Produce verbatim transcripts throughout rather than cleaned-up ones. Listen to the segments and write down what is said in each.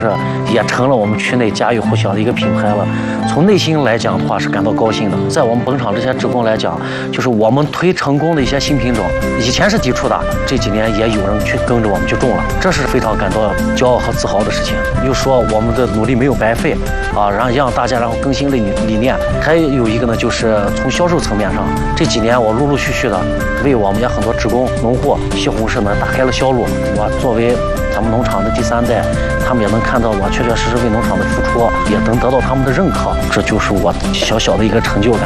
也成了我们区内家喻户晓的一个品牌了。从内心来讲的话是感到高兴的。在我们本场这些职工来讲，就是我们推成功的一些新品种，以前是抵触的，这几年也有人去跟着我们去种了，这是非常感到骄傲和自豪的事情。又说我们的努力没有白费啊，然后让大家然后更新的理理念。还有一个呢，就是从销售层面上，这几年我陆陆续续的为我们家很多职工、农户、西红柿呢打开了销路。我作为咱们农场的第三代，他们也能看到我确确实实为农场的付出，也能得到他们的认可，这就是我小小的一个成就感。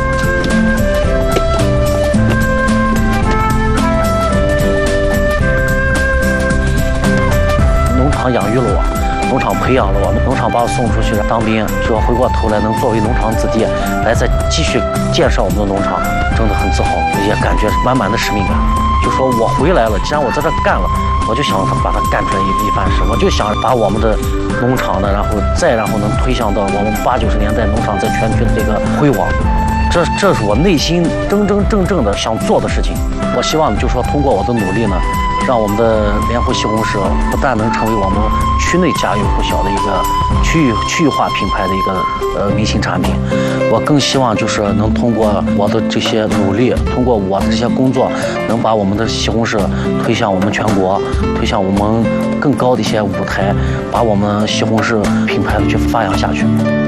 农场养育了我，农场培养了我，农场把我送出去当兵，说回过头来能作为农场子弟来再继续建设我们的农场，真的很自豪，也感觉满满的使命感。就说我回来了，既然我在这干了，我就想把它干出来一一番事，我就想把我们的农场呢，然后再然后能推向到我们八九十年代农场在全区的这个辉煌，这这是我内心真真正正的想做的事情。我希望就说通过我的努力呢，让我们的莲湖西红柿不但能成为我们区内家喻户晓的一个区域区域化品牌的一个呃明星产品，我更希望就是能通过我的这些努力，通过我的这些工作，能把我们的西红柿推向我们全国，推向我们更高的一些舞台，把我们西红柿品牌去发扬下去。